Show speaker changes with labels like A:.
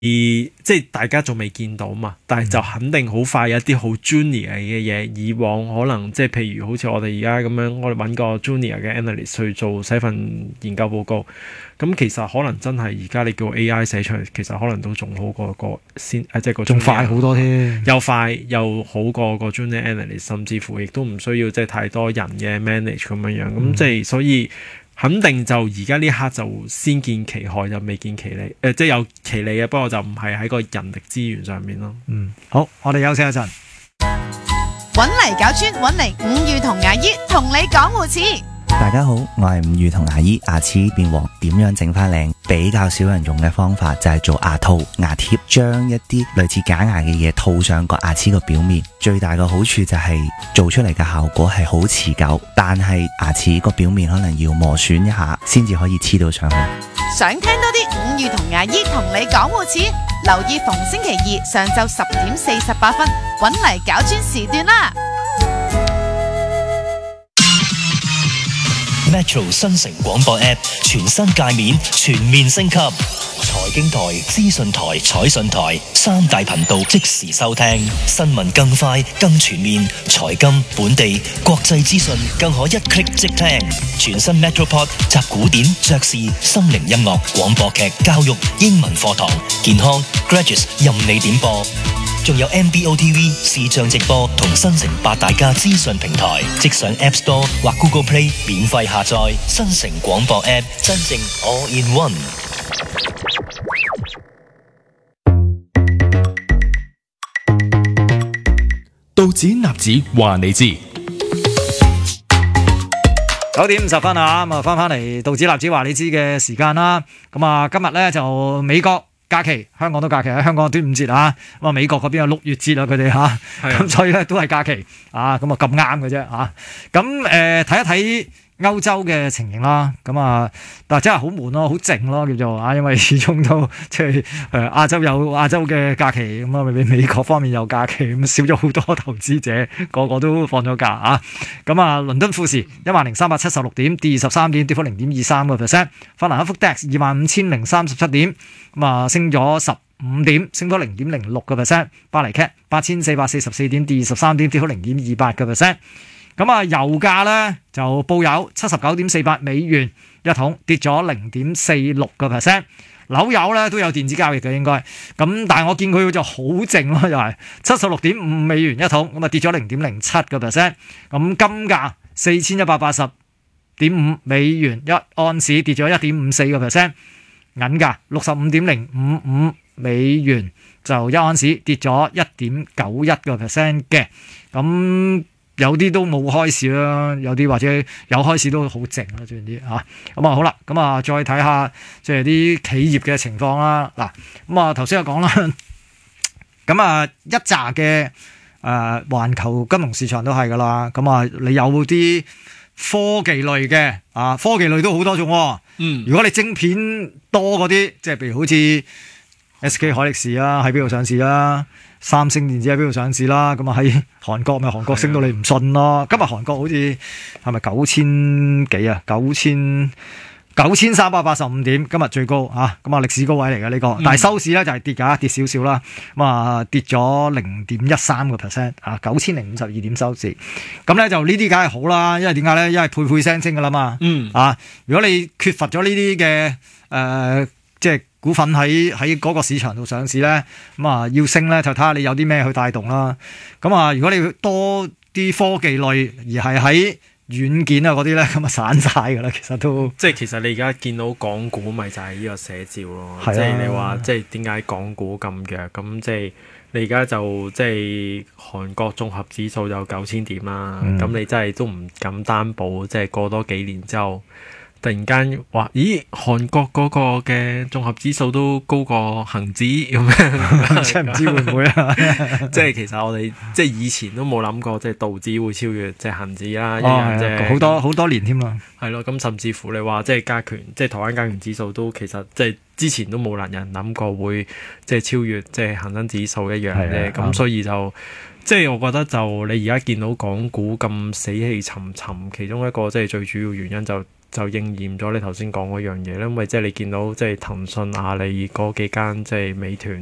A: 即係大家仲未見到嘛，但係就肯定好快有一啲好 junior 嘅嘢。以往可能即係譬如好似我哋而家咁樣，我哋揾個 junior 嘅 analyst 去做寫份研究報告，咁其實可能真係而家你叫 AI 寫出嚟，其實可能都仲好過個先，即係個
B: 仲快好多添，
A: 又快又好過個 junior analyst， 甚至乎亦都唔需要即係太多人嘅 manage 咁樣樣。咁即係所以。肯定就而家呢刻就先見其害就未見其利，即係有其利嘅，不過就唔係喺個人力資源上面咯。
B: 好，我哋休息一陣。
C: 搵嚟搞專，搵嚟五月同牙醫同你講護齒。
D: 大家好，我係伍宇同牙醫。牙齒變黃點樣整翻靚？比較少人用嘅方法就係做牙套、牙貼，將一啲類似假牙嘅嘢套上個牙齒個表面。最大嘅好處就係做出嚟嘅效果係好持久，但係牙齒個表面可能要磨損一下先至可以黐到上去。
C: 想聽多啲伍宇同牙醫同你講護齒，留意逢星期二上晝10:48，搵嚟搞專時段啦。
E: Metro 新城廣播 App 全新界面全面升級，財經台、資訊台、彩訊台三大頻道即時收聽，新聞更快更全面，財金、本地、國際資訊更可一 click 即聽。全新 Metropod 集古典、爵士、心靈音樂、廣播劇、教育、英文課堂、健康、Graduates 任你點播。仲有 MBO TV 視像直播同新城八大家資訊平台，即上 App Store 或 Google Play 免費下載新城廣播 App， 真正 All in One。
F: 道指納指話你知
B: 9:50啊，咁啊翻嚟道指納指話你知嘅時間啦。咁啊今日咧就美國假期，香港都假期，喺香港端午節啊，咁啊美國嗰邊有6月節啊，佢哋嚇，咁所以咧都係假期啊，咁啊咁啱嘅啫嚇。咁睇一睇歐洲嘅情形啦，咁啊，但係真係好悶咯，好靜咯，叫做啊，因為始終都即係亞洲有亞洲嘅假期，咁啊美國方面有假期，咁少咗好多投資者，個個都放咗假啊。咁啊，倫敦富時10,376點，跌23點，跌幅0.23%。法蘭克福 DAX 25,037點，咁啊升咗15點，升幅0.06%。巴黎 CAC 8,444點，跌23點，跌幅0.28%。咁啊，油價咧就報有79.48美元一桶，跌咗0.46%。紐油咧都有電子交易嘅應該，咁但係我見佢就好靜咯，又係76.5美元一桶，咁啊跌咗0.07%。咁金價4180.5美元一盎司，跌咗1.54%。銀價65.055美元就一盎司，跌咗1.91% 嘅。咁有啲都冇開市啦，有啲或者有開市都好靜啦，最近啲嚇。咁啊好啦，咁啊再睇下即係啲企業嘅情況啦。嗱，咁啊頭先有講啦，咁啊一紮嘅環球金融市場都係噶啦。咁啊你有啲科技類嘅啊，科技類都好多種喎。如果你晶片多嗰啲，即係譬如好似 SK 海力士啊，喺邊度上市啦？三星電子喺邊度上市啦？咁啊喺韓國咪韓國升到你唔信咯。今日韓國好似係咪9,000幾啊？9,385點，今日最高啊！咁啊歷史高位嚟嘅呢個，但係收市咧就係跌㗎，跌少少啦。咁啊跌咗0.13%啊，9,052點收市。咁咧就呢啲梗係好啦，因為點解咧？因為配聲升㗎啦嘛。啊，如果你缺乏咗呢啲嘅即係股份喺嗰個市場度上市咧，咁啊要升咧就睇下你有啲咩去帶動啦。咁啊，如果你多啲科技類而係喺軟件啊嗰啲咧，咁啊散晒㗎啦，其實都
A: 即係其實你而家見到港股咪就係呢個寫照咯。即係你話即係點解港股咁弱？咁即係你而家就即係韓國綜合指數有9,000點啦。咁你真係都唔敢擔保，即係過多幾年之後。突然間話，咦？韓國嗰個嘅綜合指數都高過恒指咁樣，
B: 即係唔知會唔會啊？
A: 即係其實我哋即係以前都冇諗過，即係道指會超越即係恒指啦。
B: 好多年添啦。
A: 係咯，咁甚至乎你話即係加權，即係台灣加權指數都其實即係之前都冇人諗過會即係超越即係恒生指數一樣嘅。咁所以就。即係我覺得就你而家見到港股咁死氣沉沉，其中一個即係最主要原因就就應驗咗你頭先講嗰樣嘢咧，因為即係你見到即係騰訊、阿里嗰幾間即係美團